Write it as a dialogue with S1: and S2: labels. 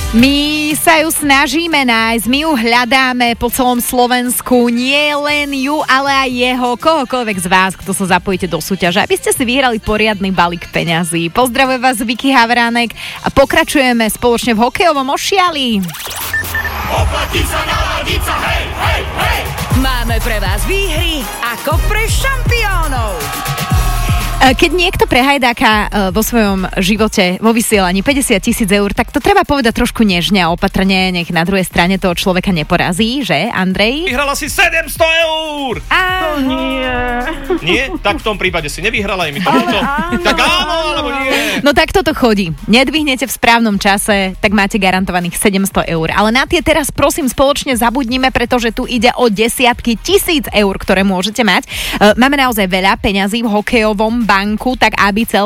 S1: My sa ju snažíme nájsť, my ju hľadáme po celom Slovensku, nie len ju, ale aj jeho, kohokoľvek z vás, kto sa zapojíte do súťaže, aby ste si vyhrali poriadny balík peňazí. Pozdravuje vás Vicky Havránek a pokračujeme spoločne v hokejovom ošiali.
S2: Oplatí sa naladiť sa, hej, hej, hej!
S3: Máme pre vás výhry ako pre šampiónov.
S1: Keď niekto prehajdáka vo svojom živote vo vysielaní 50 000 eur, tak to treba povedať trošku nežne a opatrne, nech na druhej strane toho človeka neporazí, že, Andrej?
S4: Vyhrala si 700 eur! Nie? Tak v tom prípade si nevyhrala, je mi to ľúto. Tak áno, alebo nie?
S1: No tak toto chodí. Nedvihnete v správnom čase, tak máte garantovaných 700 eur. Ale na tie teraz prosím spoločne zabudnime, pretože tu ide o desiatky tisíc eur, ktoré môžete mať. Máme naozaj veľa peňazí v hokejovom banku, tak aby celé